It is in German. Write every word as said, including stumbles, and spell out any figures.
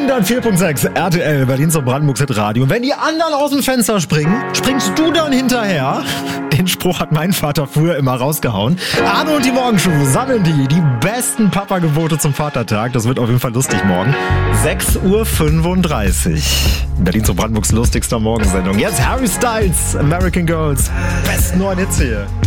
hundertvier Komma sechs R T L, Berlin zum Brandenburgs Hit Radio. Und wenn die anderen aus dem Fenster springen, springst du dann hinterher? Den Spruch hat mein Vater früher immer rausgehauen. Arno und die Morgenshow sammeln die, die besten Papa-Gebote zum Vatertag. Das wird auf jeden Fall lustig morgen. sechs Uhr fünfunddreißig. Berlin zum Brandenburgs lustigster Morgensendung. Jetzt Harry Styles, American Girls. Besten neuen Hits hier.